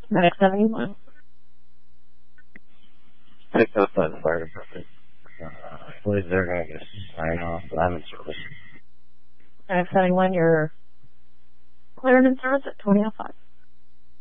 Medic 71. Picked up by the fire department. I believe they're going to get a sign off, but I'm in service. Medic 71, you're cleared in service at 20:05.